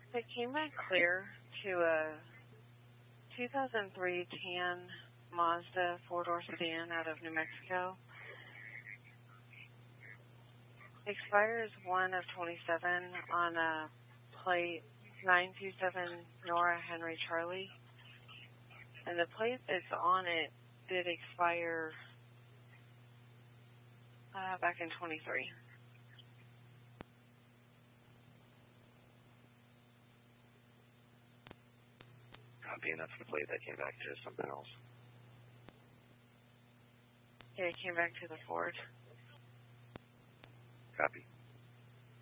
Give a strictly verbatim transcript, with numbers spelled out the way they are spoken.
It came back clear to a two thousand three tan Mazda four-door sedan out of New Mexico. Expires one of twenty-seven on a plate nine two seven Nora Henry Charlie. And the plate that's on it did expire uh, back in twenty-three. Copy, enough to plate that came back to something else. Yeah, it came back to the Ford. Copy.